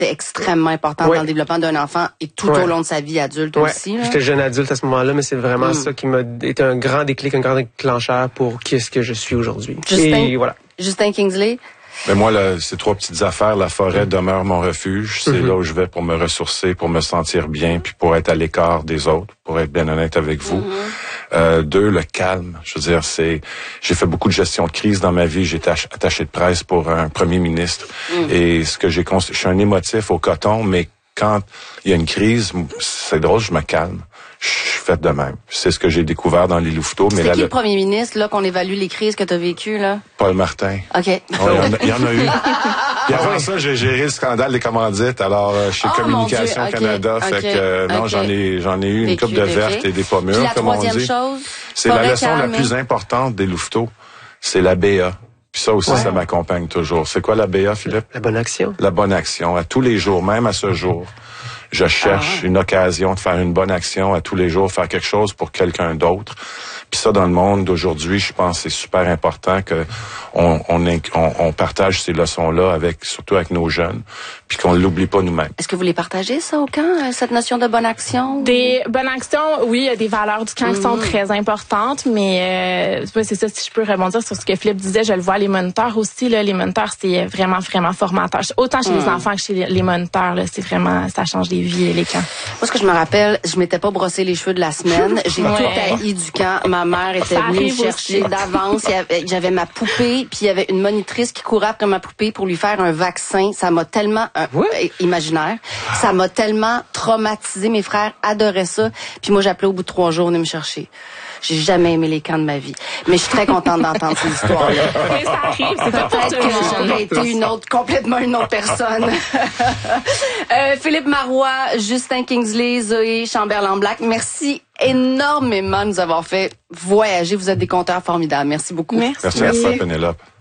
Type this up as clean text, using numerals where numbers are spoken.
c'est extrêmement important dans le développement d'un enfant et tout au long de sa vie adulte aussi. J'étais jeune adulte à ce moment-là, mais c'est vraiment ça qui m'a été un grand déclic, un grand déclencheur pour qui est-ce que je suis aujourd'hui. Et voilà. Justin Kingsley? Mais moi, ces 3 petites affaires, la forêt demeure mon refuge. C'est là où je vais pour me ressourcer, pour me sentir bien, puis pour être à l'écart des autres, pour être bien honnête avec vous. 2, le calme. Je veux dire, j'ai fait beaucoup de gestion de crise dans ma vie. J'étais attaché de presse pour un premier ministre. Et ce que je suis un émotif au coton, mais quand il y a une crise, c'est drôle, je me calme. Je suis fait de même. C'est ce que j'ai découvert dans les Louveteaux. C'est qui le premier ministre, là, qu'on évalue les crises que tu as vécues, là? Paul Martin. OK. Il y en a eu. Puis avant ça, j'ai géré le scandale des commandites, alors chez Communication Canada. Fait que non, j'en ai eu une coupe de vertes et des pommures, comme on dit. C'est la leçon la plus importante des Louveteaux. C'est la BA. Puis ça aussi, ça m'accompagne toujours. C'est quoi la BA, Philippe? La bonne action. La bonne action. À tous les jours, même à ce jour. Je cherche une occasion de faire une bonne action à tous les jours, faire quelque chose pour quelqu'un d'autre. Puis ça, dans le monde d'aujourd'hui, je pense que c'est super important que on partage ces leçons-là surtout avec nos jeunes, puis qu'on l'oublie pas nous-mêmes. Est-ce que vous les partagez, ça, au camp, cette notion de bonne action? Des bonnes actions, oui, il y a des valeurs du camp qui sont très importantes, mais c'est ça, si je peux rebondir sur ce que Philippe disait, je le vois, les moniteurs aussi, là, les moniteurs, c'est vraiment, vraiment formateur. Autant chez les enfants que chez les moniteurs, là, c'est vraiment, ça change les vies, les camps. Moi, ce que je me rappelle, je m'étais pas brossé les cheveux de la semaine. J'ai tout haï du camp. Ma mère était venue me chercher d'avance. J'avais ma poupée, puis il y avait une monitrice qui courait après ma poupée pour lui faire un vaccin. Ça m'a tellement imaginaire. Ça m'a tellement traumatisé. Mes frères adoraient ça. Puis moi, j'appelais au bout de 3 jours, venez me chercher. J'ai jamais aimé les camps de ma vie. Mais je suis très contente d'entendre ces histoires-là. Mais ça arrive, c'est peut-être que j'aurais été complètement une autre personne. Philippe Marois, Justin Kingsley, Zoé Chamberlain-Black, merci énormément de nous avoir fait voyager. Vous êtes des conteurs formidables. Merci beaucoup. Merci à toi, Pénélope.